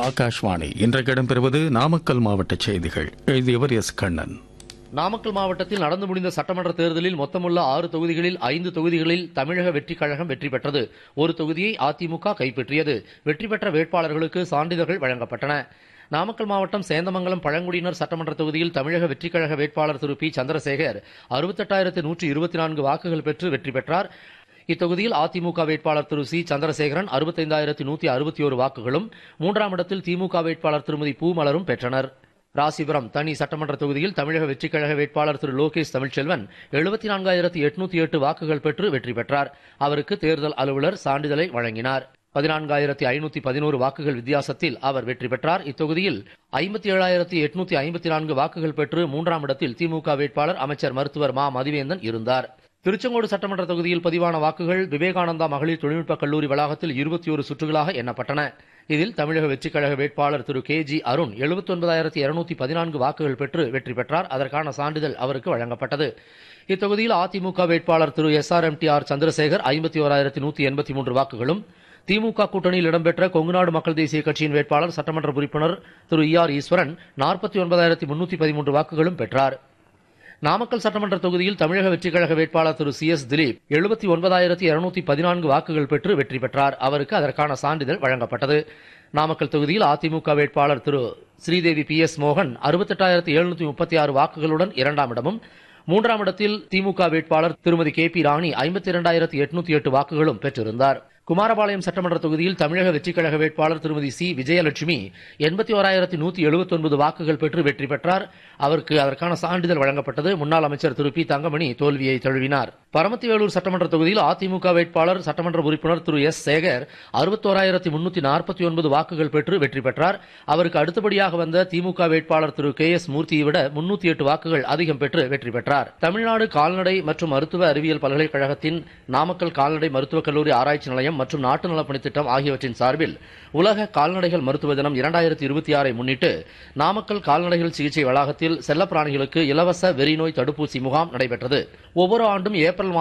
ஆகாஷ்வாணி இன்றைக்கு இடம்பெறுவது நாமக்கல் மாவட்ட செய்திகள். எழுதியவர் எஸ். கண்ணன். நாமக்கல் மாவட்டத்தில் நடந்து முடிந்த சட்டமன்ற தேர்தலில் மொத்தமுள்ள 6 தொகுதிகளில் 5 தொகுதிகளில் தமிழக வெற்றிக் கழகம் வெற்றி பெற்றது. ஒரு தொகுதியை அதிமுக கைப்பற்றியது. வெற்றி பெற்ற வேட்பாளர்களுக்கு சான்றிதழ்கள் வழங்கப்பட்டன. நாமக்கல் மாவட்டம் சேந்தமங்கலம் பழங்குடியினர் சட்டமன்ற தொகுதியில் தமிழக வெற்றிக் கழக வேட்பாளர் திரு பி. சந்திரசேகர் 68,124 வாக்குகள் பெற்று வெற்றி பெற்றார். இத்தொகுதியில் அதிமுக வேட்பாளர் திரு சி. சந்திரசேகரன் 65,161 வாக்குகளும், 3ஆம் இடத்தில் திமுக வேட்பாளர் திருமதி பூமலரும் பெற்றனர். ராசிபுரம் தனி சட்டமன்ற தொகுதியில் தமிழக வெற்றிக் கழக வேட்பாளர் திரு லோகேஷ் தமிழ்ச்செல்வன் 74,808 வாக்குகள் பெற்று வெற்றி பெற்றார். அவருக்கு தேர்தல் அலுவலர் சான்றிதழை வழங்கினார். 14,511 வாக்குகள் வித்தியாசத்தில் அவர் வெற்றி பெற்றார். இத்தொகுதியில் 57,854 வாக்குகள் பெற்று 3ஆம் இடத்தில் திமுக வேட்பாளர் அமைச்சர் மருத்துவர் மா. மதிவேந்தன் இருந்தார். திருச்செங்கோடு சட்டமன்ற தொகுதியில் பதிவான வாக்குகள் விவேகானந்தா மகளிர் தொழில்நுட்பக் கல்லூரி வளாகத்தில் 21 சுற்றுகளாக எண்ணப்பட்டன. இதில் தமிழக வெற்றிக் கழக வேட்பாளர் திரு கே. ஜி. அருண் 79,214 வாக்குகள் பெற்று வெற்றி பெற்றார். அதற்கான சான்றிதழ் அவருக்கு வழங்கப்பட்டது. இத்தொகுதியில் அதிமுக வேட்பாளர் திரு SRMTR சந்திரசேகர் 51,183 வாக்குகளும், திமுக கூட்டணியில் இடம்பெற்ற கொங்குநாடு மக்கள் தேசிய கட்சியின் வேட்பாளர் சட்டமன்ற உறுப்பினர் திரு ER ஈஸ்வரன் 49,313 வாக்குகளும் பெற்றார். நாமக்கல் சட்டமன்ற தொகுதியில் தமிழக வெற்றிக் கழக வேட்பாளர் திரு CS திலீப் 79,214 வாக்குகள் பெற்று வெற்றி பெற்றார். அவருக்கு அதற்கான சான்றிதழ் வழங்கப்பட்டது. நாமக்கல் தொகுதியில் அதிமுக வேட்பாளர் திரு ஸ்ரீதேவி PS மோகன் 68,736 வாக்குகளுடன் 2ஆம் இடமும், 3ஆம் இடத்தில் திமுக வேட்பாளர் திருமதி KP ராணி 52,808 வாக்குகளும் பெற்றிருந்தார். குமாரபாளையம் சட்டமன்ற தொகுதியில் தமிழக வெற்றிக் கழக வேட்பாளர் திருமதி சி. விஜயலட்சுமி 81,179 வாக்குகள் பெற்று வெற்றி பெற்றார். அவருக்கு அதற்கான சான்றிதழ் வழங்கப்பட்டது. முன்னாள் அமைச்சர் திரு பி. தங்கமணி தோல்வியை தழுவினார். பரமத்திவேலூர் சட்டமன்ற தொகுதியில் அதிமுக வேட்பாளர் சட்டமன்ற உறுப்பினர் திரு S. சேகர் 61,349 வாக்குகள் பெற்று வெற்றி பெற்றார். அவருக்கு அடுத்தபடியாக வந்த திமுக வேட்பாளர் திரு KS மூர்த்தியை விட 308 வாக்குகள் அதிகம் பெற்று வெற்றி பெற்றார். தமிழ்நாடு கால்நடை மற்றும் மருத்துவ அறிவியல் பல்கலைக்கழகத்தின் நாமக்கல் கால்நடை மருத்துவக் கல்லூரி ஆராய்ச்சி நிலையம் மற்றும் நாட்டு நலப்பணித் திட்டம் ஆகியவற்றின் சார்பில் உலக கால்நடைகள் மருத்துவ தினம் 2026 முன்னிட்டு நாமக்கல் கால்நடைகள் சிகிச்சை வளாகத்தில் செல்லப்பிராணிகளுக்கு இலவச வெறிநோய் தடுப்பூசி முகாம் நடைபெற்றது. ஒவ்வொரு ஆண்டும் ஏப்ரல்